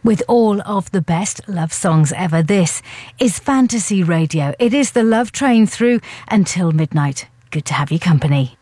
with all of the best love songs ever. This is Fantasy Radio. It is the Love Train through until midnight. Good to have your company.